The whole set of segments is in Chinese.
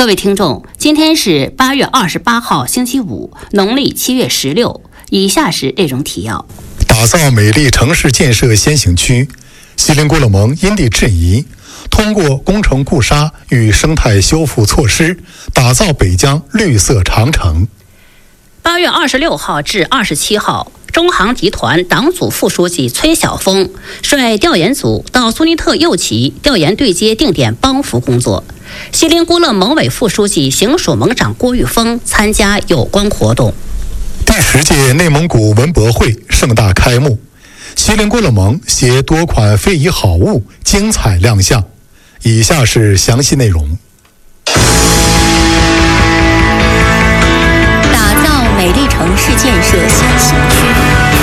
各位听众，今天是8月28号星期五，农历7月16。以下是内容提要： 打造美丽城市建设先行区，锡林郭勒盟因地制宜，通过工程固沙与生态修复措施，打造北疆绿色长城。 8月26号至27号，中航集团党组副书记崔晓峰率调研组到苏尼特右旗调研对接定点帮扶工作。锡林郭勒盟委副书记、行署盟长郭玉峰参加有关活动。 第10届内蒙古文博会盛大开幕，锡林郭勒盟携多款非遗好物精彩亮相。以下是详细内容。 打造美丽城市建设先行区。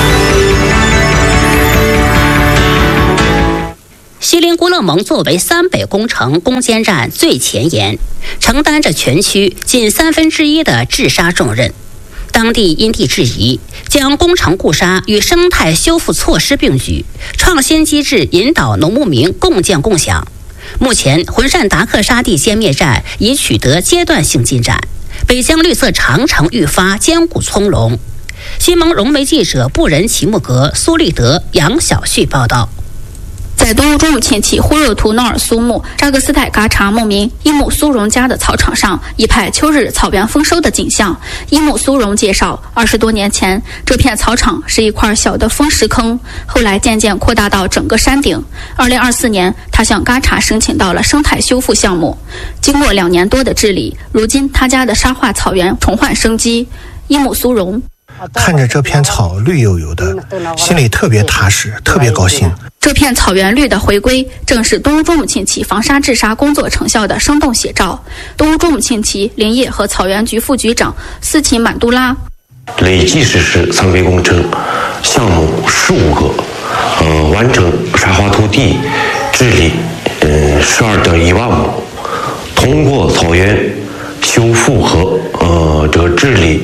锡林郭勒盟作为三北工程攻坚战最前沿，承担着全区近1/3的治沙重任。当地因地制宜，将工程固沙与生态修复措施并举，创新机制引导农牧民共建共享。目前，浑善达克沙地歼灭战已取得阶段性进展，北疆绿色长城愈发坚固从容。新盟融媒记者布仁齐木格、苏立德、杨晓旭报道。 在东乌中姆沁旗呼热图诺尔苏木扎克斯泰嘎查牧民伊木苏荣家的草场上一派秋日草原丰收的景象。伊木苏荣介绍，20多年前这片草场是一块小的风石坑，后来渐渐扩大到整个山顶。2024年，他向嘎查申请到了生态修复项目，经过2年多的治理，如今他家的沙化草原重焕生机。伊木苏荣看着这片草绿油油的，心里特别踏实，特别高兴。 这片草原绿的回归，正是东乌中姆沁旗防沙治沙工作成效的生动写照。东乌中姆沁旗林业和草原局副局长斯琴满都拉累计实施三北工程项目15个，完成沙化土地治理12.1万亩，通过草原修复和治理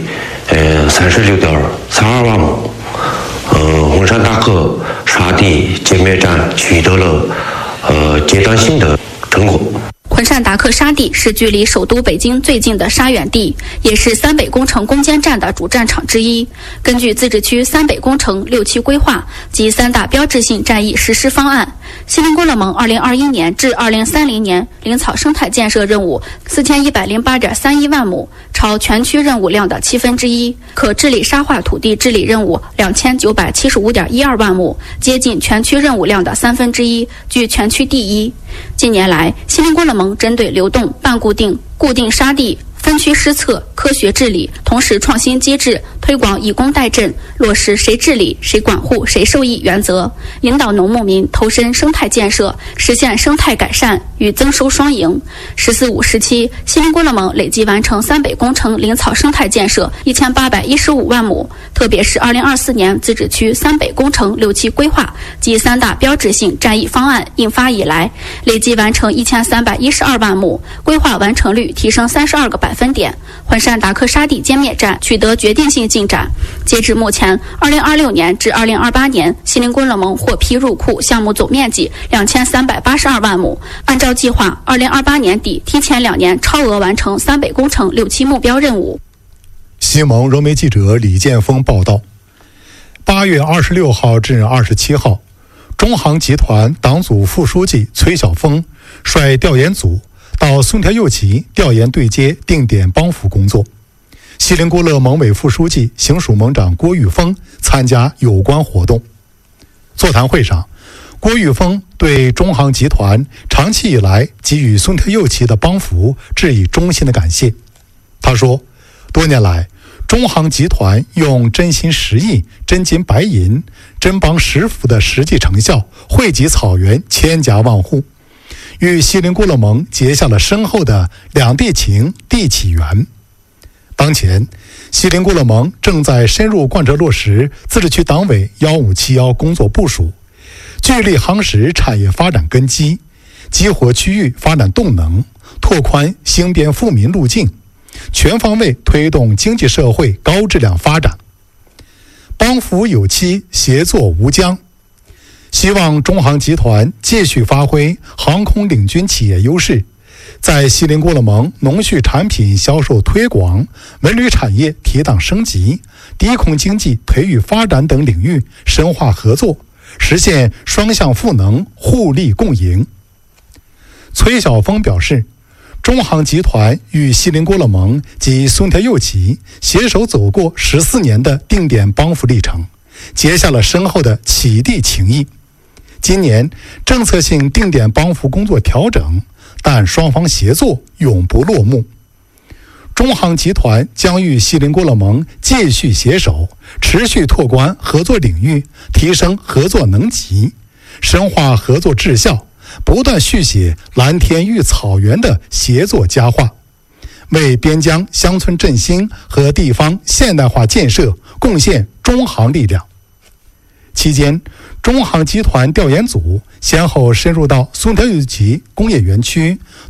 36.32万亩。浑善达克沙地歼灭战取得了阶段性的成果。 浑善达克沙地是距离首都北京最近的沙源地，也是三北工程攻坚战的主战场之一。根据自治区三北工程6期规划及3大标志性战役实施方案，锡林郭勒盟2021年至2030年林草生态建设任务4108.31万亩，超全区任务量的1/7，可治理沙化土地治理任务2975.12万亩，接近全区任务量的1/3，居全区第一。近年来，锡林郭勒盟针对流动、半固定、固定沙地分区施策科学治理，同时创新机制，推广以工代赈，落实谁治理谁管护谁受益原则，引导农牧民投身生态建设，实现生态改善与增收双赢。“14五”时期，锡林郭勒盟累计完成三北工程林草生态建设1815万亩，特别是2024年自治区三北工程6期规划及3大标志性战役方案印发以来，累计完成1312万亩，规划完成率提升32个百分点。浑善达克沙地歼灭战取得决定性进展。截至目前，2026年至2028年，锡林郭勒盟获批入库项目总面积2382万亩。按照计划，2028年底提前2年超额完成三北工程6期目标任务。 新盟融媒记者李建峰报道。8月26号至27号，中航集团党组副书记崔晓峰率调研组到松条右旗调研对接定点帮扶工作。锡林郭勒盟委副书记、行署盟长郭玉峰参加有关活动。座谈会上，郭玉峰对中航集团长期以来给予松条右旗的帮扶致以衷心的感谢。他说，多年来，中航集团用真心实意、真金白银、真帮实福的实际成效，惠及草原千家万户，与锡林郭勒盟结下了深厚的两地情、地起缘。当前，锡林郭勒盟正在深入贯彻落实自治区党委1571工作部署，聚力夯实产业发展根基，激活区域发展动能，拓宽兴边富民路径，全方位推动经济社会高质量发展。帮扶有期，协作无疆。希望中航集团继续发挥航空领军企业优势， 在锡林郭勒盟农畜产品销售推广、文旅产业提档升级、低空经济培育发展等领域深化合作，实现双向赋能、互利共赢。崔晓峰表示，中航集团与锡林郭勒盟及松田右旗携手走过14年的定点帮扶历程，结下了深厚的启地情谊。今年政策性定点帮扶工作调整，但双方协作永不落幕。中航集团将与锡林郭勒盟继续携手，持续拓宽合作领域，提升合作能级，深化合作质效，不断续写蓝天育草原的协作佳话，为边疆乡村振兴和地方现代化建设贡献中航力量。期间，中航集团调研组先后深入到松田右旗工业园区、